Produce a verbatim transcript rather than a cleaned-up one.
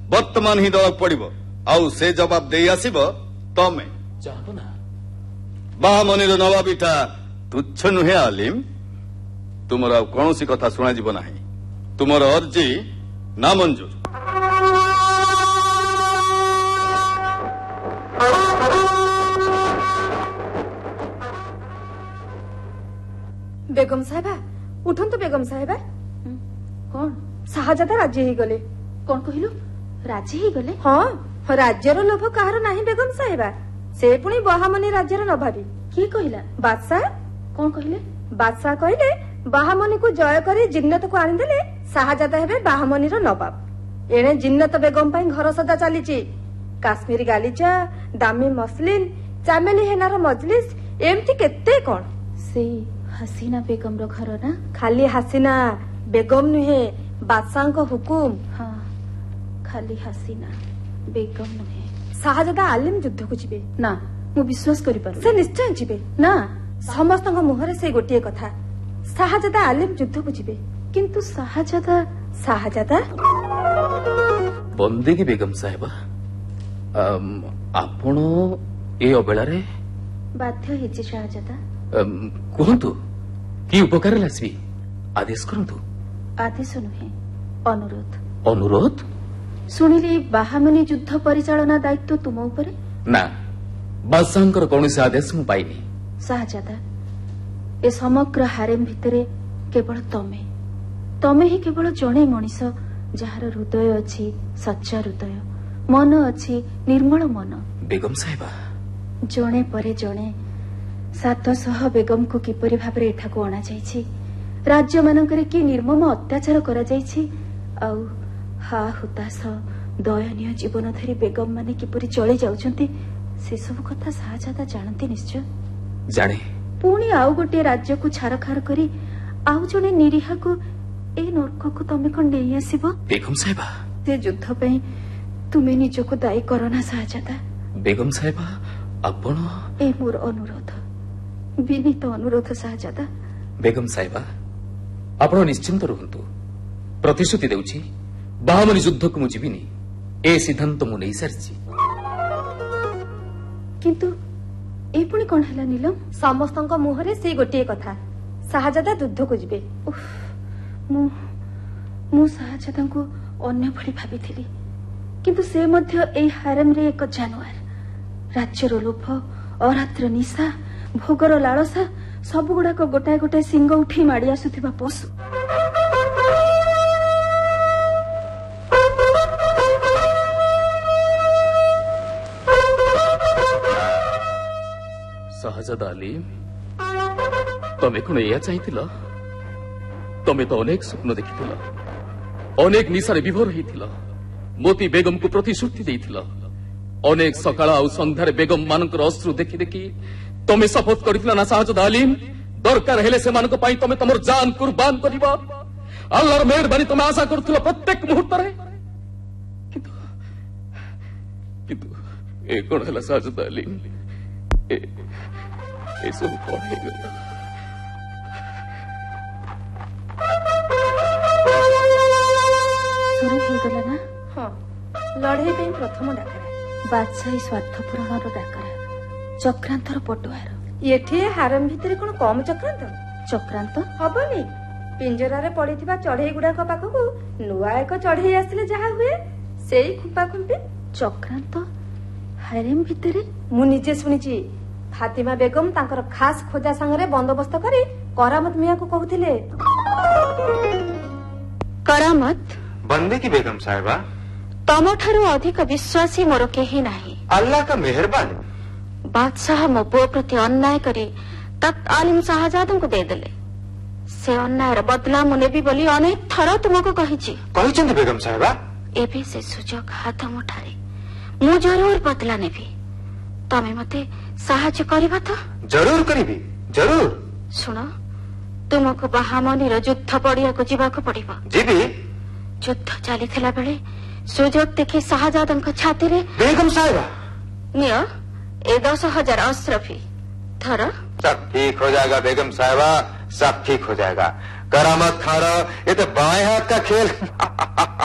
बर्तमान ही दवा पड़ो आउ से जवाब दे आसब तमें ना बाहामणिर नवाबीटा तुच्छ नुहे आलिम तुमर आ कौन सी कथा शुणा जीव ना तुमर अर्जी नामंजूर बेगम साहेबा उठंतु बेगम साहेबा कौन शाहजादा राजी ही गले कौन कहलु राजी ही गले हाँ राज्यर लोभ कहार नाही बेगम साहेबा से पुणी बाहामणि राज्यर नभाबी किए कहला बादशाह कौन कहले बादशाह कहले बाहामणि को जय करी जिन्नत को आनिदेले शाहजादा हेबे बाहामणिर नवाब एणे जिन्नत बेगम पाई घर सजा चलीची काश्मीरी गालीचा दामी मसलिन चामेली हेनार मजलिस एमती केते कौन से हसीना बेगम रो घर ना खाली हसीना बेगम नुहे बादशाह को हुकुम हाँ खाली हसीना बेगम नुहे शाहजादा आलिम युद्ध को जीवे ना मु विश्वास करि पारु से निश्चय जीवे ना समस्त मुहरे से गोटिए कथा शाहजादा आलिम युद्ध को जीवे किंतु शाहजादा शाहजादा बंदेगी बेगम साहेबा आपण ए अबेला रे बाध्य हेछि शाहजादा कहतु कि उपकार लासबी आदेश करतु आदेश नुहे अनुरोध अनुरोध सुनिली बाहामणि युद्ध परिचालना दायित्व तुम उपरे ना बादशाहंकर कौनसी आदेश मु पाइनी शाहजादा ए समग्र हारेम भितरे केवल तमे तमे ही केवल जणे मनीष जार हृदय अछि सच्चा हृदय मन अछि निर्मल मन बेगम साहेबा जणे परे जणे सात सह बेगम को किपरि भाबरे एठाको अणा जाइछि राज्य मानकरे कि निर्मम अत्याचार करा जाइछि आउ हा हुताश दयनीय जीवन धरी बेगम माने किपरि चली जाउछंती से सब कथा शाहजादा जानती निश्चय जाने पुणी आउ गोटे राज्य को छारखार करी आउ जने निरीहा को ए नर्क को तमे कोन नेई आसीबो बेगम साहेबा से युद्ध पे तुमे निजको दायी करना शाहजादा बेगम साहेबा आपण ए मोर अनुरोध विनीत अनुरोध शाहजादा बेगम साहेबा आपण निश्चिंत रहंतु प्रतिश्रुति देउछि बाहामणि युद्ध को मु जीविनी ए सिद्धांत मु नै सारछि किंतु ए पुणी कोन हला नीलम समस्तंक मुहरे से गोटिए कथा शाहजादा युद्ध को जिबे मु मु शाहजादा को अन्य भली भाबिथिली किंतु से मध्य ए हारेम रे एक जानवर राज्यर लोभ अरात्र निशा भोगर लालसा सब गुडा को गोटाए गोटाए सिंग उठी माड़ी आसुथिबा पशु शाहजादा आलिम तमे कोन एया चाहिथिल तमे तो अनेक स्वप्न देखिथिल अनेक निशारे विभोर हेतिल मोती बेगम को प्रतिश्रुति देइथिल अनेक सकाळ आ संध्यारे बेगम मानकर अश्रु देखि देखि तमे शपथ करिथिल ना शाहजादा आलिम दरकार हेले से मानक पाई तमे तमर जान कुर्बान करिबा अल्लाहर मेहरबानी तमे आशा करथिल प्रत्येक मुहूर्त रे किंतु किंतु ए कोन हला शाहजादा आलिम ए ए सब कोन हे गला शुरू हो गला ना हां लड़ाई पे प्रथम डाकरा बादशाही स्वार्थ पूरणर डाकरा चक्रांतर पटुआर एठी हारम भितरे कोन कम चक्रांत चक्रांत हबनी पिंजरा रे पड़िथिबा चढ़ई गुडा को पाखकु नुआ एक चढ़ई आसिले जहा हुए सेई खुपा खुंपी चक्रांत हारेम भितरे मु निजे सुनिची फातिमा बेगम तांकर खास खोजा संगरे बंदोबस्त करी करामत मिया को कहउथिले करामत बंदे की बेगम साहिबा तमठारु अधिक विश्वासी मोर केही नाही अल्लाह का मेहरबानी बादशाह मो पुओ प्रति अन्याय करी तत् आलिम शाहजादा को दे देले से अन्याय बदला मुने भी बोली अनेक थर तुमको कहिछि कहिछन बेगम साहिबा एबे से सुजोग हाथ मुठारे मु जरूर बदला नेबी तमे मते साहाय्य करबा तो जरूर करिबी जरूर सुन तुमको बाहामणिर युद्ध पड़िया को जीवा को पड़िबो जीबी युद्ध चलीथिला बेले सुजोग देखि शाहजादा छाती रे बेगम साहिबा नियो ए दस हजार अश्रफी थर सब ठीक हो जाएगा बेगम साहिबा सब ठीक हो जाएगा करामत खारा ये तो बाएं हाथ का खेल